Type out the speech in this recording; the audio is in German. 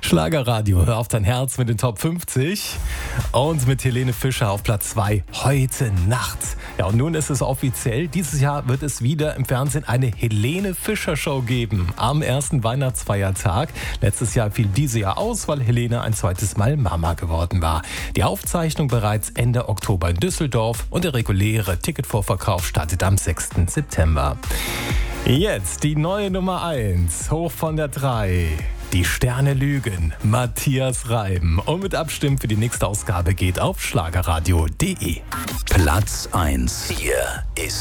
Schlagerradio, hör auf dein Herz mit den Top 50 und mit Helene Fischer auf Platz 2 heute Nacht. Ja, und nun ist es offiziell, dieses Jahr wird es wieder im Fernsehen eine Helene Fischer Show geben am ersten Weihnachtsfeiertag. Letztes Jahr fiel diese Jahr aus, weil Helene ein zweites Mal Mama geworden war. Die Aufzeichnung bereits Ende Oktober in Düsseldorf und der reguläre Ticketvorverkauf startet am 6. September. Jetzt die neue Nummer 1, hoch von der 3. Die Sterne lügen, Matthias Reim. Und mit Abstimmen für die nächste Ausgabe geht auf schlagerradio.de. Platz 1. Hier ist